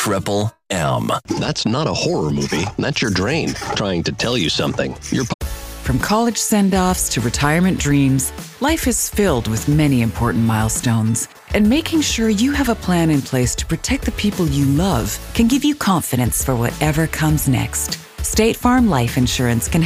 Triple M. That's not a horror movie. That's your drain trying to tell you something. From college send-offs to retirement dreams, life is filled with many important milestones. And making sure you have a plan in place to protect the people you love can give you confidence for whatever comes next. State Farm Life Insurance can